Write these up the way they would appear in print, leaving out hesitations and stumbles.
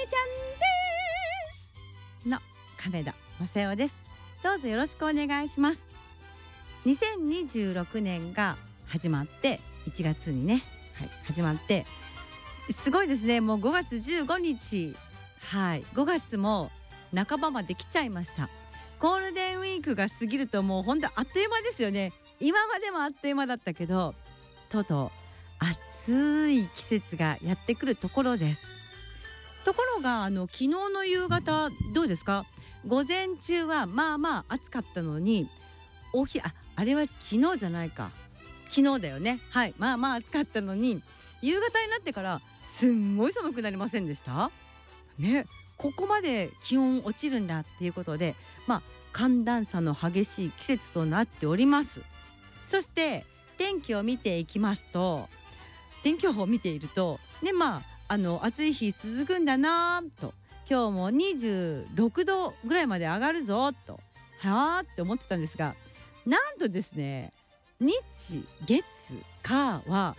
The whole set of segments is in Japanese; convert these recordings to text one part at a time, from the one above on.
ちゃんですの亀田正代です。どうぞよろしくお願いします。2026年が始まって1月にね、始まってすごいですね。もう5月15日、5月も半ばまで来ちゃいました。ゴールデンウィークが過ぎるともう本当あっという間ですよね。今までもあっという間だったけど、とうとう暑い季節がやってくるところです。ところが昨日の夕方どうですか？午前中はまあまあ暑かったのに、あれは昨日じゃないか、昨日だよね。まあまあ暑かったのに、夕方になってからすんごい寒くなりませんでしたね。ここまで気温落ちるんだっていうことで、寒暖差の激しい季節となっております。そして天気を見ていきますと、天気予報を見ているとね、暑い日続くんだなと、今日も26度ぐらいまで上がるぞとって思ってたんですが、なんとですね、日月火は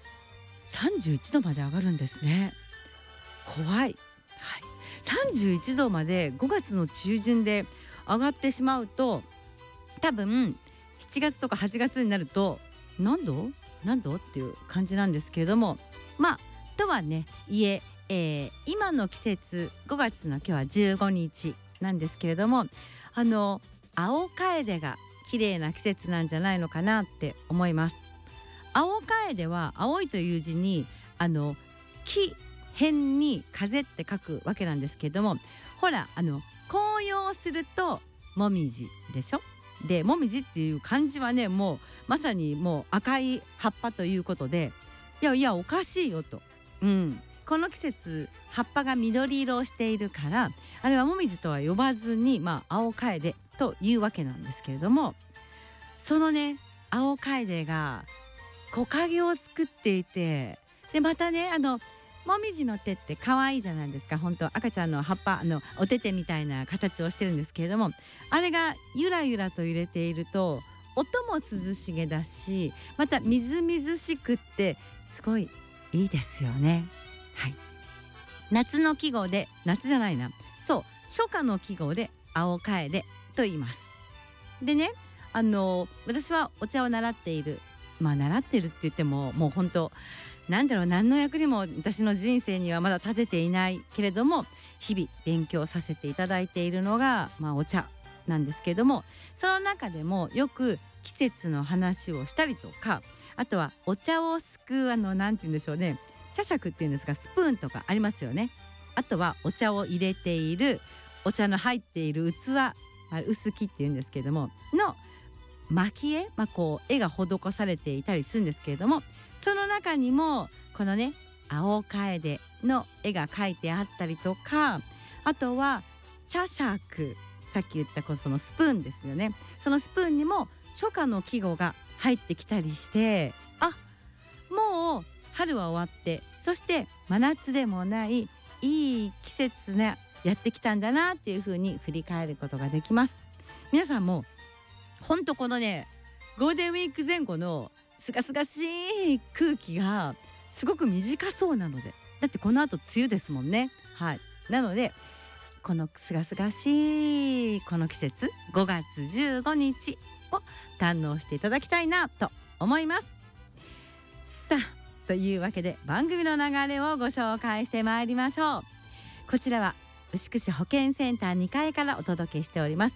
31度まで上がるんですね。怖い。31度まで5月の中旬で上がってしまうと、多分7月とか8月になると何度っていう感じなんですけれども、とはね今の季節5月の今日は15日なんですけれども、青楓が綺麗な季節なんじゃないのかなって思います。青楓は青いという字に木辺に風って書くわけなんですけれども、ほら紅葉するともみじでしょ。でもみじっていう漢字はね、もうまさにもう赤い葉っぱということで、いやおかしいよと、この季節葉っぱが緑色をしているから、あれはもみじとは呼ばずに青楓というわけなんですけれども、そのね青楓が木陰を作っていて、でまたねもみじの手って可愛いじゃないですか。本当赤ちゃんの葉っぱお手手みたいな形をしてるんですけれども、あれがゆらゆらと揺れていると音も涼しげだし、またみずみずしくってすごいいいですよね。夏の季語で、夏じゃないな、そう初夏の季語で青楓と言います。でね、私はお茶を習っている、習ってるって言ってももう本当何の役にも私の人生にはまだ立てていないけれども、日々勉強させていただいているのが、お茶なんですけれども、その中でもよく季節の話をしたりとか、あとはお茶をすくうなんて言うんでしょうね、茶杓っていうんですか、スプーンとかありますよね。あとはお茶を入れているお茶の入っている器、臼杵っていうんですけれどもの蒔絵、こう絵が施されていたりするんですけれども、その中にもこのね青楓の絵が描いてあったりとか、あとは茶杓、さっき言ったそのスプーンですよね。そのスプーンにも初夏の季語が入ってきたりして、もう春は終わって、そして真夏でもないいい季節ねやってきたんだなっていう風に振り返ることができます。皆さんもほんとこのねゴールデンウィーク前後のすがすがしい空気がすごく短そうなので、だってこの後梅雨ですもんね。なのでこのすがすがしいこの季節5月15日を堪能していただきたいなと思います。さあというわけで番組の流れをご紹介してまいりましょう。こちらは牛久市保健センター2階からお届けしております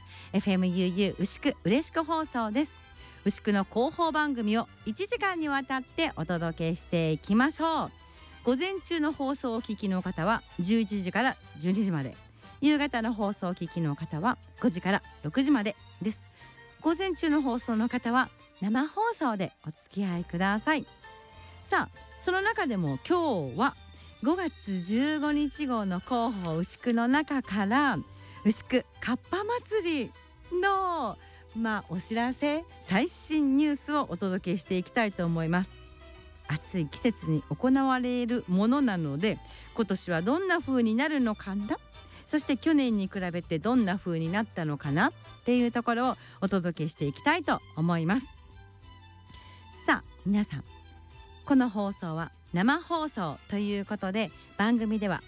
FMUU 牛久嬉しく放送です。牛久の広報番組を1時間にわたってお届けしていきましょう。午前中の放送をお聞きの方は11時から12時まで、夕方の放送をお聞きの方は5時から6時までです。午前中の放送の方は生放送でお付き合いください。さあその中でも今日は5月15日号の広報牛久の中から牛久かっぱ祭りのお知らせ、最新ニュースをお届けしていきたいと思います。暑い季節に行われるものなので、今年はどんな風になるのかな、そして去年に比べてどんな風になったのかなっていうところをお届けしていきたいと思います。さあ皆さん、この放送は生放送ということで、番組では